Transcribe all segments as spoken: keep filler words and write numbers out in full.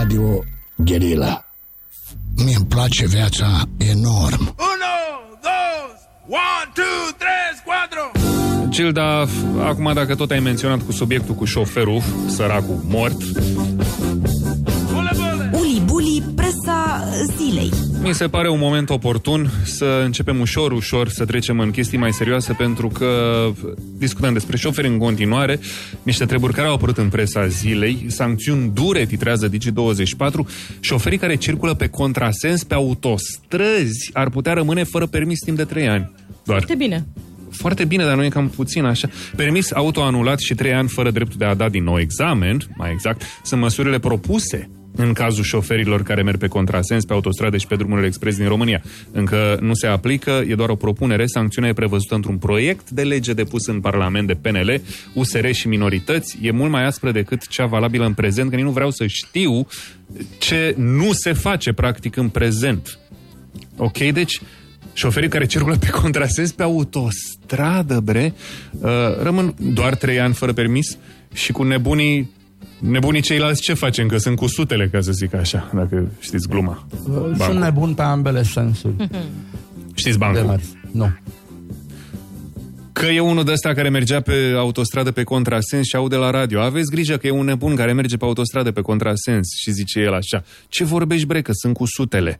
Radio Guerilla. Mie îmi place viața enorm. Uno, dos, one, two, tres, cuatro. Gilda, acum dacă tot ai menționat cu subiectul cu șoferul, săracul mort, Uli Buli, presa zilei. mi se pare un moment oportun să începem ușor, ușor să trecem în chestii mai serioase, pentru că discutăm despre șoferi în continuare, niște treburi care au apărut în presa zilei, sancțiuni dure, titrează Digi douăzeci și patru, șoferii care circulă pe contrasens pe autostrăzi ar putea rămâne fără permis timp de trei ani. Doar. Foarte bine. Foarte bine, dar nu e cam puțin așa. Permis auto anulat și trei ani fără dreptul de a da din nou examen, mai exact, sunt măsurile propuse în cazul șoferilor care merg pe contrasens, pe autostrade și pe drumurile expres din România. Încă nu se aplică, e doar o propunere, sancțiunea e prevăzută într-un proiect de lege depus în Parlament de P N L, U S R și minorități. E mult mai aspră decât cea valabilă în prezent, că nici nu vreau să știu ce nu se face practic în prezent. Ok, deci șoferii care circulă pe contrasens pe autostradă, bre, uh, rămân doar trei ani fără permis și cu nebunii Nebunii ceilalți ce facem? Că sunt cu sutele, ca să zic așa, dacă știți gluma. Bancul. Sunt nebun pe ambele sensuri. Știți bancul? Nu. Că e unul de ăsta care mergea pe autostradă pe contrasens și aude la radio. Aveți grijă că e un nebun care merge pe autostradă pe contrasens și zice el așa. Ce vorbești, bre, că sunt cu sutele?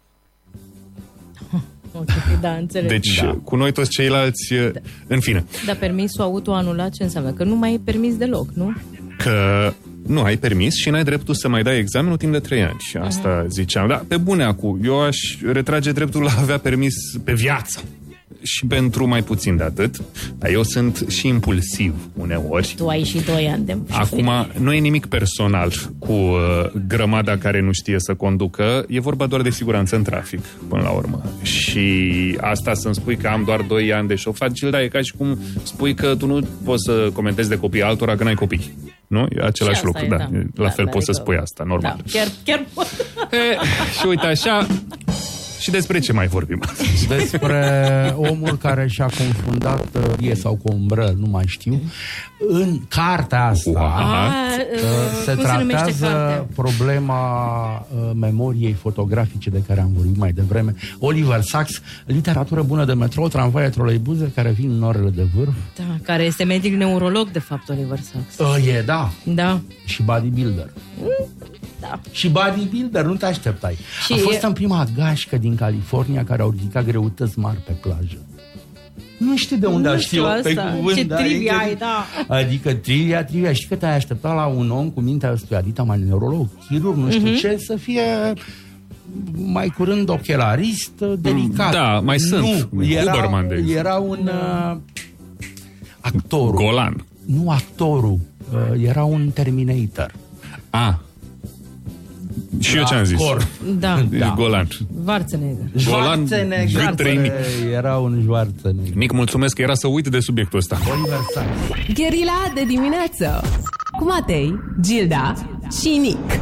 Okay, da, înțeleg. Deci, da. Cu noi toți ceilalți, da. În fine. Dar permisul auto anulat ce înseamnă? Că nu mai e permis deloc, nu? Că nu ai permis și n-ai dreptul să mai dai examenul timp de trei ani. Și asta uh-huh. ziceam. Da, pe bune acum, eu aș retrage dreptul la a avea permis pe viață. Și pentru mai puțin de atât. Dar eu sunt și impulsiv uneori. Tu ai și doi ani de Acum, nu e nimic personal cu uh, grămada care nu știe să conducă. E vorba doar de siguranță în trafic, până la urmă. Și asta să-mi spui că am doar doi ani de șofat, Gilda, e ca și cum spui că tu nu poți să comentezi de copii altora că n-ai copii. Nu? E același lucru, e, da. da. La da, fel da, poți să adică, spui asta, normal. Da, chiar, chiar pot. E, și uite așa... Și despre ce mai vorbim? Despre omul care și-a confundat e sau combră, nu mai știu. În cartea asta A, se tratează se problema memoriei fotografice de care am vorbit mai devreme. Oliver Sacks, literatură bună de metrou, tramvaie, troleibuze care vin în orele de vârf. Da, care este medic neurolog, de fapt, Oliver Sacks. E, da. Da. Și bodybuilder. Da. Și bodybuilder, nu te așteptai. Și a fost e... în prima gașcă din California care au ridicat greutăți mari pe plajă. Nu știu de unde nu știu pe cuvânt. Ce da, trivia ai, da. Adică trivia, trivia. Știi că te-ai așteptat la un om cu mintea ăstuia, adita mai neurolog, chirurg, nu știu uh-huh. ce, să fie mai curând ochelarist, delicat. Da, mai nu, sunt. Era, Uberman, de era un uh, actorul. Golan. Nu actorul, uh, era un Terminator. Ah. Și da, eu ce-am zis? Cor. Da. da. Golan. Schwarzenegger. Golan. Schwarzenegger. Era un Schwarzenegger. Nic, mulțumesc că era să uit de subiectul ăsta. Guerilla de dimineață cu Matei, Gilda și Nic.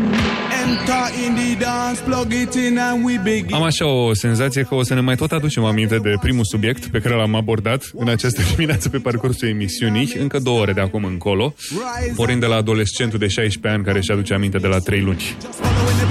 Am așa o senzație că o să ne mai tot aducem aminte de primul subiect pe care l-am abordat în această dimineață pe parcursul emisiunii, încă două ore de acum încolo, pornind de la adolescentul de șaisprezece ani care își aduce aminte de la trei luni.